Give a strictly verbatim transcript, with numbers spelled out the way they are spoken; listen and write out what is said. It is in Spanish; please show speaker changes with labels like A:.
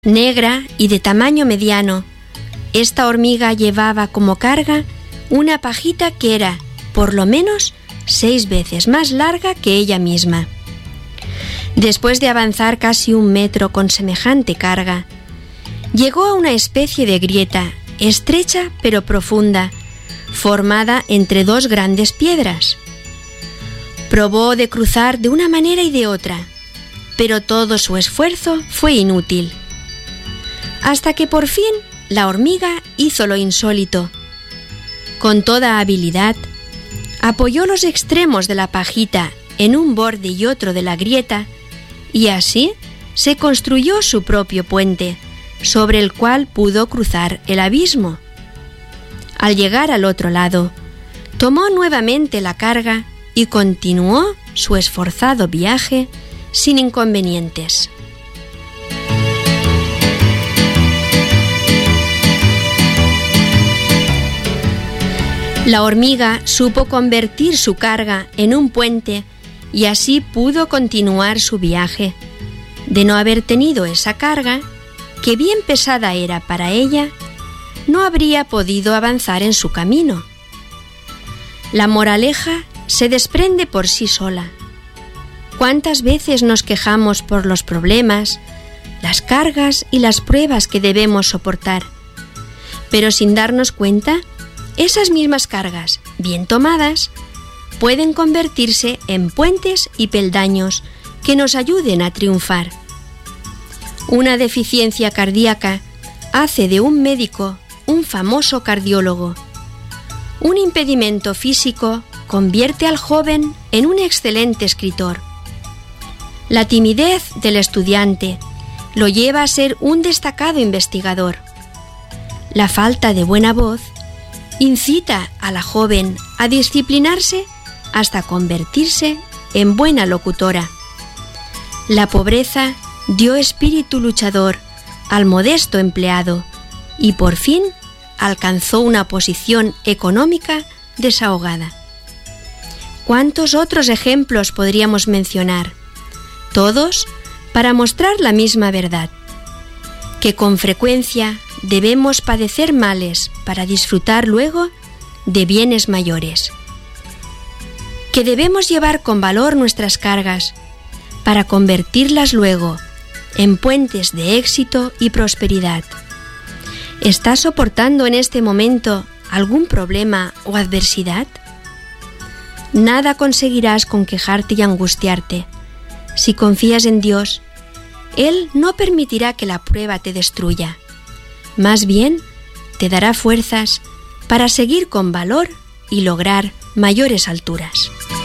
A: Negra y de tamaño mediano, esta hormiga llevaba como carga una pajita que era, por lo menos, seis veces más larga que ella misma. Después de avanzar casi un metro con semejante carga, llegó a una especie de grieta, estrecha pero profunda, formada entre dos grandes piedras. Probó de cruzar de una manera y de otra, pero todo su esfuerzo fue inútil. Hasta que por fin la hormiga hizo lo insólito. Con toda habilidad, apoyó los extremos de la pajita en un borde y otro de la grieta, y así se construyó su propio puente, sobre el cual pudo cruzar el abismo. Al llegar al otro lado, tomó nuevamente la carga y continuó su esforzado viaje sin inconvenientes. La hormiga supo convertir su carga en un puente y así pudo continuar su viaje. De no haber tenido esa carga, que bien pesada era para ella, no habría podido avanzar en su camino. La moraleja se desprende por sí sola. ¿Cuántas veces nos quejamos por los problemas, las cargas y las pruebas que debemos soportar? Pero sin darnos cuenta, esas mismas cargas, bien tomadas, pueden convertirse en puentes y peldaños que nos ayuden a triunfar. Una deficiencia cardíaca hace de un médico un famoso cardiólogo. Un impedimento físico convierte al joven en un excelente escritor. La timidez del estudiante lo lleva a ser un destacado investigador. La falta de buena voz incita a la joven a disciplinarse hasta convertirse en buena locutora. La pobreza dio espíritu luchador al modesto empleado y por fin alcanzó una posición económica desahogada. ¿Cuántos otros ejemplos podríamos mencionar? Todos para mostrar la misma verdad, que con frecuencia debemos padecer males para disfrutar luego de bienes mayores, que debemos llevar con valor nuestras cargas para convertirlas luego en puentes de éxito y prosperidad. ¿Estás soportando en este momento algún problema o adversidad? Nada conseguirás con quejarte y angustiarte. Si confías en Dios, Él no permitirá que la prueba te destruya. Más bien, te dará fuerzas para seguir con valor y lograr mayores alturas.